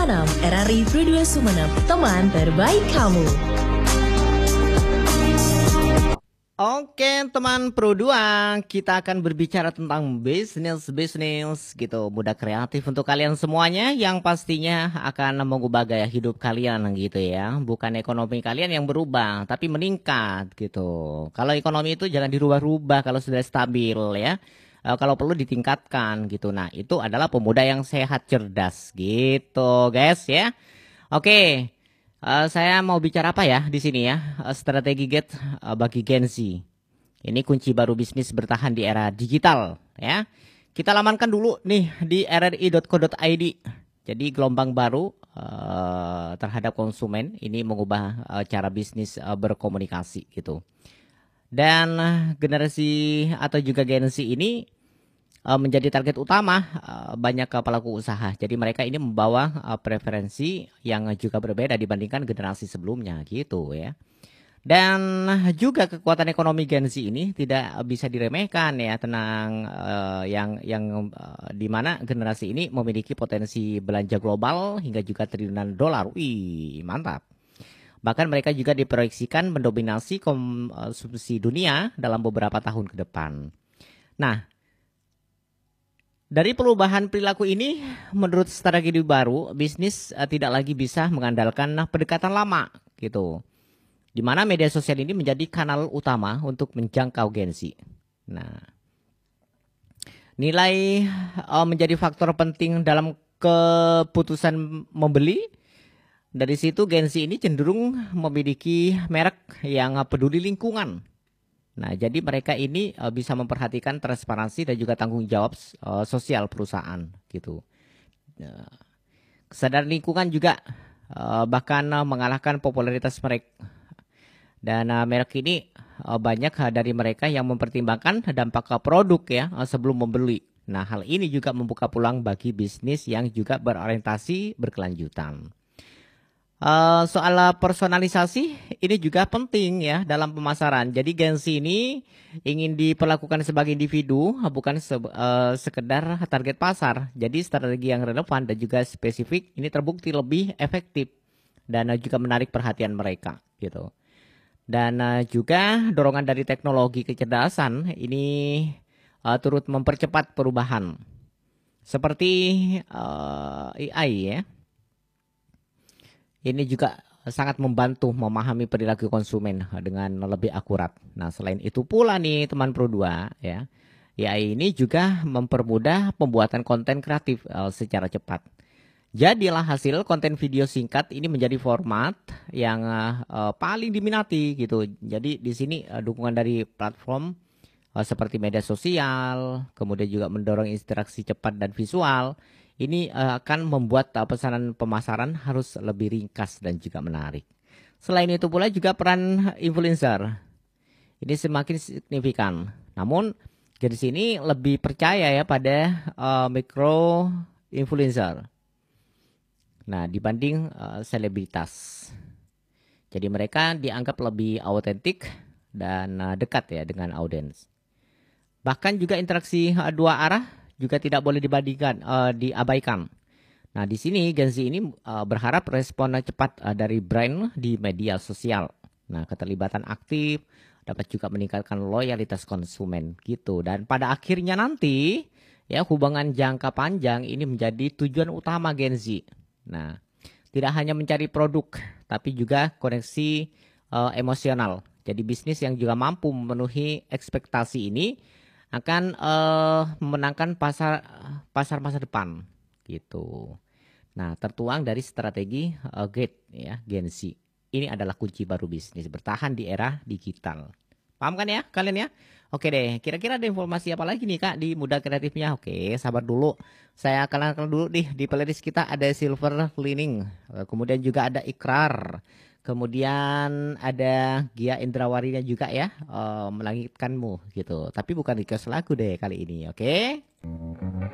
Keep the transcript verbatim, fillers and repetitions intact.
Sumeneb, R R I Radio Sumeneb, teman terbaik kamu. Oke teman Pro dua, kita akan berbicara tentang bisnis-bisnis gitu, mudah kreatif untuk kalian semuanya yang pastinya akan mengubah gaya hidup kalian gitu ya. Bukan ekonomi kalian yang berubah, tapi meningkat gitu. Kalau ekonomi itu jangan dirubah-rubah kalau sudah stabil ya. E, kalau perlu ditingkatkan gitu. Nah itu adalah pemuda yang sehat cerdas gitu guys ya. Oke. Uh, saya mau bicara apa ya di sini ya? Uh, strategi Gate uh, bagi Gen Z. Ini kunci baru bisnis bertahan di era digital ya. Kita lamankan dulu nih di r r i dot co dot i d. Jadi gelombang baru uh, terhadap konsumen ini mengubah uh, cara bisnis uh, berkomunikasi gitu. Dan uh, generasi atau juga Gen Z ini menjadi target utama banyak pelaku usaha. Jadi mereka ini membawa preferensi yang juga berbeda dibandingkan generasi sebelumnya gitu ya. Dan juga kekuatan ekonomi Gen Z ini tidak bisa diremehkan ya, tenang uh, yang yang uh, di mana generasi ini memiliki potensi belanja global hingga juga triliunan dolar. Wih, mantap. Bahkan mereka juga diproyeksikan mendominasi konsumsi dunia dalam beberapa tahun ke depan. Nah, dari perubahan perilaku ini, menurut strategi baru, bisnis uh, tidak lagi bisa mengandalkan pendekatan lama gitu. Di mana media sosial ini menjadi kanal utama untuk menjangkau Gen Z. Nah, nilai uh, menjadi faktor penting dalam keputusan membeli. Dari situ Gen Z ini cenderung memiliki merek yang peduli lingkungan. Nah, jadi mereka ini uh, bisa memperhatikan transparansi dan juga tanggung jawab uh, sosial perusahaan gitu. Uh, kesadaran lingkungan juga uh, bahkan uh, mengalahkan popularitas mereka. Dan uh, merek ini uh, banyak uh, dari mereka yang mempertimbangkan dampak ke produk ya uh, sebelum membeli. Nah, hal ini juga membuka peluang bagi bisnis yang juga berorientasi berkelanjutan. Uh, soal personalisasi ini juga penting ya dalam pemasaran. Jadi Gen Z ini ingin diperlakukan sebagai individu, bukan se uh, sekedar target pasar. Jadi strategi yang relevan dan juga spesifik ini terbukti lebih efektif dan uh, juga menarik perhatian mereka gitu. Dan uh, juga dorongan dari teknologi kecerdasan ini uh, turut mempercepat perubahan. Seperti uh, A I ya. Ini juga sangat membantu memahami perilaku konsumen dengan lebih akurat. Nah, selain itu pula nih teman Pro dua ya. A I ini juga mempermudah pembuatan konten kreatif uh, secara cepat. Jadilah hasil konten video singkat ini menjadi format yang uh, uh, paling diminati gitu. Jadi di sini uh, dukungan dari platform uh, seperti media sosial, kemudian juga mendorong interaksi cepat dan visual. Ini uh, akan membuat uh, pesanan pemasaran harus lebih ringkas dan juga menarik. Selain itu pula juga peran influencer. Ini semakin signifikan. Namun dari sini lebih percaya ya pada uh, micro influencer. Nah, dibanding uh, selebritas. Jadi mereka dianggap lebih autentik dan uh, dekat ya dengan audiens. Bahkan juga interaksi uh, dua arah juga tidak boleh dibandingkan, uh, diabaikan. Nah, di sini Gen Z ini uh, berharap respon cepat uh, dari brand di media sosial. Nah, keterlibatan aktif dapat juga meningkatkan loyalitas konsumen gitu. Dan pada akhirnya nanti ya hubungan jangka panjang ini menjadi tujuan utama Gen Z. Nah, tidak hanya mencari produk, tapi juga koneksi uh, emosional. Jadi bisnis yang juga mampu memenuhi ekspektasi ini akan uh, memenangkan pasar pasar masa depan gitu. Nah, tertuang dari strategi uh, Gate ya, Gen Z. Ini adalah kunci baru bisnis bertahan di era digital. Paham kan ya kalian ya? Oke deh, kira-kira ada informasi apa lagi nih Kak di Muda Kreatifnya? Oke, sabar dulu. Saya kenalkan dulu nih di playlist kita ada Silver Lining, kemudian juga ada Ikrar. Kemudian ada Gia Indrawarinya juga ya, uh, Melangitkanmu gitu. Tapi bukan request lagu deh kali ini, oke?